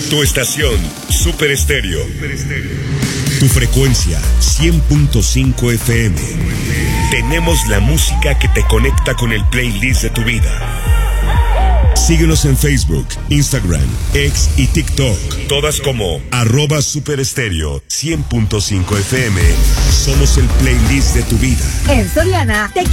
Tu estación, Super Estéreo. Tu frecuencia, 100.5 FM. Tenemos la música que te conecta con el playlist de tu vida. Síguenos en Facebook, Instagram, X y TikTok. Todas como @superestéreo 100.5 FM. Somos el playlist de tu vida. En Soriana, te